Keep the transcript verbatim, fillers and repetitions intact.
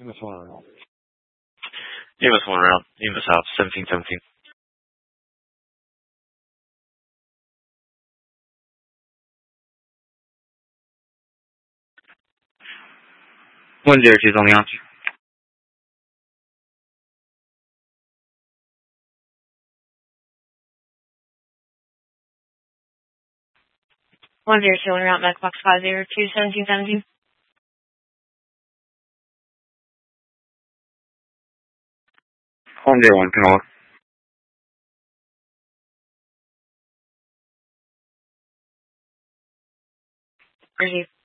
Amos one around. Amos one around. Amos out. seventeen seventeen. One zero two is on the option. One zero two on route, Mac box five zero two seventeen seventeen. One zero one, Canola. Receive.